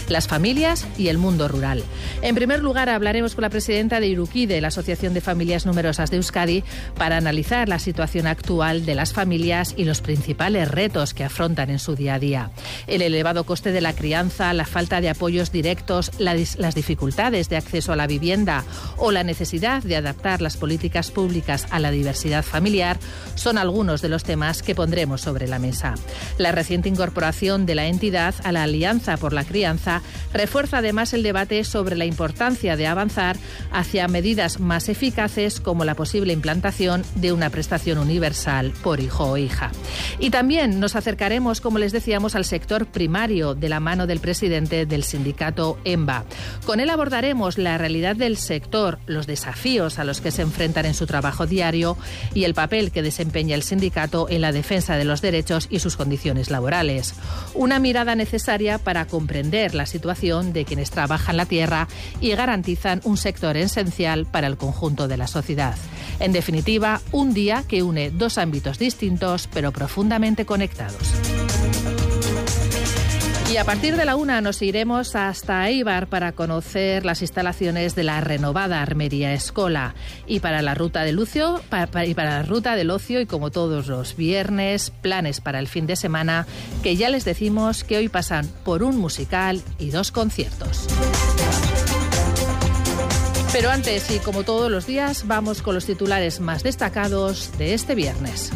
las familias y el mundo rural. En primer lugar, hablaremos con la presidenta de Irukide, la Asociación de Familias Numerosas de Euskadi, para analizar la situación actual de las familias y los principales retos que afrontan en su día a día. El elevado coste de la crianza, la falta de apoyos directos, las dificultades de acceso a la vivienda o la necesidad de adaptar las políticas públicas a la diversidad familiar son algunos de los temas que pondremos sobre la mesa. La reciente incorporación de la entidad a la Alianza por la Crianza refuerza además el debate sobre la importancia de avanzar hacia medidas más eficaces como la posible implantación de una prestación universal por hijo o hija. Y también nos acercaremos, como les decíamos, al sector primario de la mano del presidente del sindicato EMBA. Con él abordaremos la realidad del sector, los desafíos a los que se enfrentan en su trabajo diario y el papel que desempeña el sindicato en la defensa de los derechos y sus condiciones laborales. Una mirada necesaria para comprender la situación de quienes trabajan la tierra y garantizan un sector esencial para el conjunto de la sociedad. En definitiva, un día que une dos ámbitos distintos pero profundamente conectados. Y a partir de la 1 nos iremos hasta Eibar para conocer las instalaciones de la renovada Armería Escola. Y para la ruta del ocio, y como todos los viernes, planes para el fin de semana, que ya les decimos que hoy pasan por un musical y 2 conciertos. Pero antes, y como todos los días, vamos con los titulares más destacados de este viernes.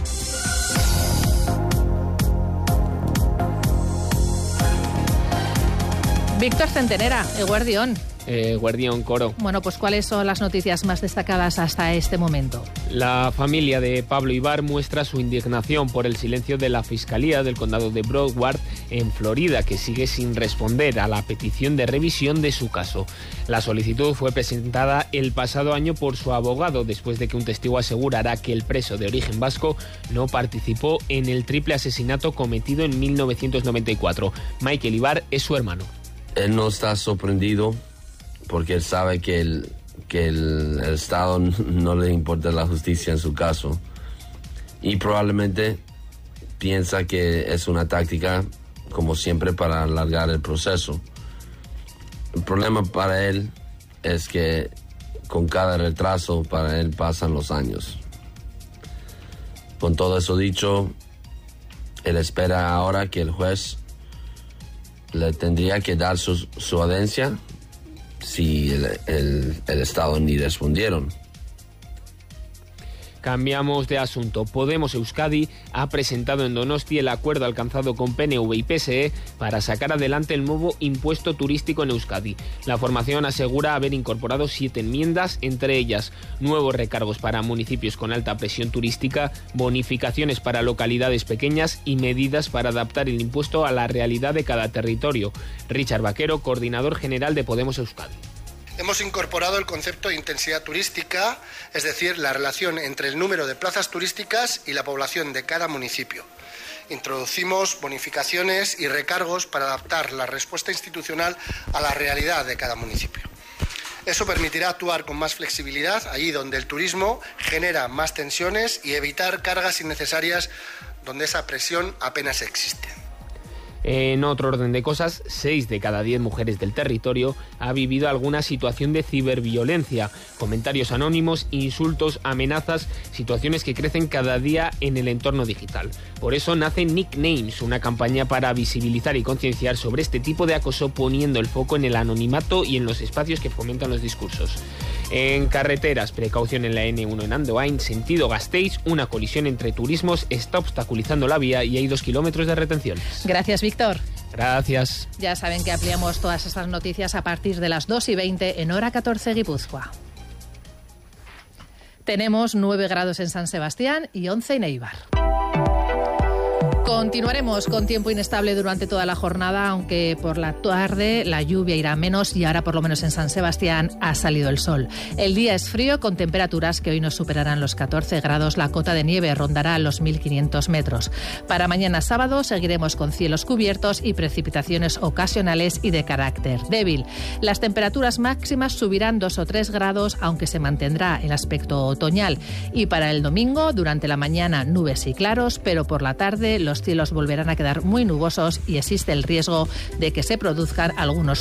Víctor Centenera, eguerdión. Guardión Coro. Bueno, pues ¿cuáles son las noticias más destacadas hasta este momento? La familia de Pablo Ibar muestra su indignación por el silencio de la Fiscalía del Condado de Broward en Florida, que sigue sin responder a la petición de revisión de su caso. La solicitud fue presentada el pasado año por su abogado, después de que un testigo asegurara que el preso de origen vasco no participó en el triple asesinato cometido en 1994. Michael Ibar es su hermano. Él no está sorprendido porque él sabe que el Estado no le importa la justicia en su caso. Y probablemente piensa que es una táctica, como siempre, para alargar el proceso. El problema para él es que con cada retraso para él pasan los años. Con todo eso dicho, él espera ahora que el juez le tendría que dar su audiencia si el Estado ni respondieron. Cambiamos de asunto. Podemos Euskadi ha presentado en Donosti el acuerdo alcanzado con PNV y PSE para sacar adelante el nuevo impuesto turístico en Euskadi. La formación asegura haber incorporado 7 enmiendas, entre ellas nuevos recargos para municipios con alta presión turística, bonificaciones para localidades pequeñas y medidas para adaptar el impuesto a la realidad de cada territorio. Richard Vaquero, coordinador general de Podemos Euskadi. Hemos incorporado el concepto de intensidad turística, es decir, la relación entre el número de plazas turísticas y la población de cada municipio. Introducimos bonificaciones y recargos para adaptar la respuesta institucional a la realidad de cada municipio. Eso permitirá actuar con más flexibilidad allí donde el turismo genera más tensiones y evitar cargas innecesarias donde esa presión apenas existe. En otro orden de cosas, 6 de cada 10 mujeres del territorio ha vivido alguna situación de ciberviolencia. Comentarios anónimos, insultos, amenazas, situaciones que crecen cada día en el entorno digital. Por eso nace Nicknames, una campaña para visibilizar y concienciar sobre este tipo de acoso, poniendo el foco en el anonimato y en los espacios que fomentan los discursos. En carreteras, precaución en la N1 en Andoain, sentido Gasteiz, una colisión entre turismos está obstaculizando la vía y hay 2 kilómetros de retenciones. Gracias, Víctor. Gracias. Ya saben que ampliamos todas estas noticias a partir de las 2:20 en hora 14 Guipúzcoa. Tenemos 9 grados en San Sebastián y 11 en Eibar. Continuaremos con tiempo inestable durante toda la jornada, aunque por la tarde la lluvia irá menos y ahora por lo menos en San Sebastián ha salido el sol. El día es frío con temperaturas que hoy no superarán los 14 grados. La cota de nieve rondará los 1.500 metros. Para mañana sábado seguiremos con cielos cubiertos y precipitaciones ocasionales y de carácter débil. Las temperaturas máximas subirán 2 o 3 grados, aunque se mantendrá el aspecto otoñal. Y para el domingo, durante la mañana nubes y claros, pero por la tarde los cielos volverán a quedar muy nubosos y existe el riesgo de que se produzcan algunos